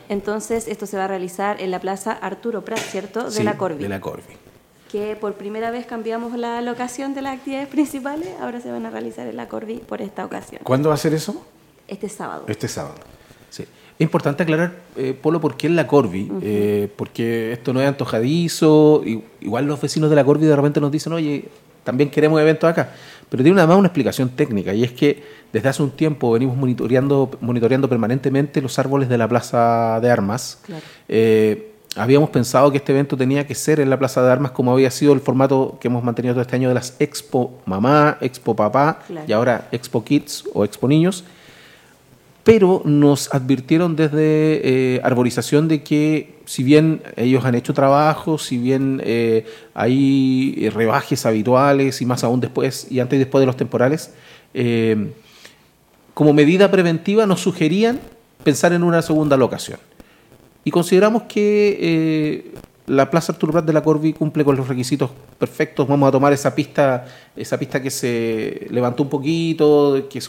Entonces, esto se va a realizar en la Plaza Arturo Prat, ¿cierto? Sí, De la Corvi. de la Corvi. Que por primera vez cambiamos la locación de las actividades principales, ahora se van a realizar en la Corvi por esta ocasión. ¿Cuándo va a ser eso? Este sábado. Este sábado. Sí. Es importante aclarar, Polo, por qué en la Corvi, porque esto no es antojadizo, igual los vecinos de la Corvi de repente nos dicen, oye, también queremos eventos acá, pero tiene además una explicación técnica, y es que desde hace un tiempo venimos monitoreando permanentemente los árboles de la Plaza de Armas. Claro. Habíamos pensado que este evento tenía que ser en la Plaza de Armas, como había sido el formato que hemos mantenido todo este año de las Expo Mamá, Expo Papá, Claro. y ahora Expo Kids o Expo Niños. Pero nos advirtieron desde Arborización de que si bien ellos han hecho trabajo, si bien hay rebajes habituales y más aún después y antes y después de los temporales, como medida preventiva nos sugerían pensar en una segunda locación. Y consideramos que la Plaza Arturo Prat de la Corvi cumple con los requisitos perfectos. Vamos a tomar esa pista que se levantó un poquito, que